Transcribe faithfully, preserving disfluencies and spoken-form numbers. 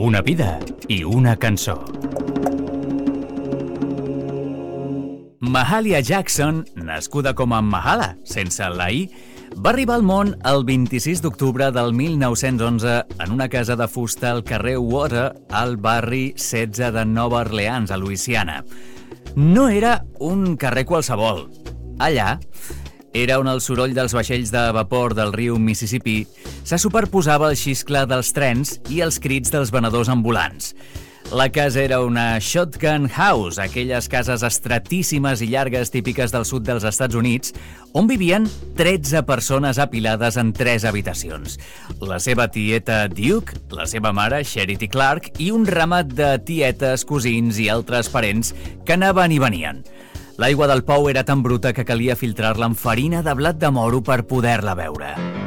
Una vida i una cançó. Mahalia Jackson, nascuda com a Mahala, sense la I, va arribar al món el vint-i-sis d'octubre del mil nou-cents onze en una casa de fusta al carrer Water, al barri setze de Nova Orleans, a Louisiana. No era un carrer qualsevol. Allà era on el soroll dels vaixells de vapor del riu Mississippi se superposava al xiscle dels trens i els crits dels venedors ambulants. La casa era una shotgun house, aquelles cases estratíssimes i llargues típiques del sud dels Estats Units, on vivien tretze persones apilades en tres habitacions. La seva tieta Duke, la seva mare Charity Clark i un ramat de tietes, cosins i altres parents que anaven i venien. L'aigua del pou era tan bruta que calia filtrar-la amb farina de blat de moro per poder-la beure.